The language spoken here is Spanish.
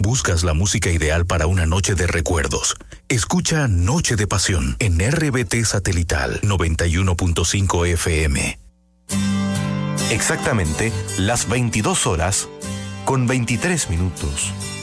¿Buscas la música ideal para una noche de recuerdos? Escucha Noche de Pasión en RBT Satelital 91.5 FM. Exactamente las 22 horas con 23 minutos.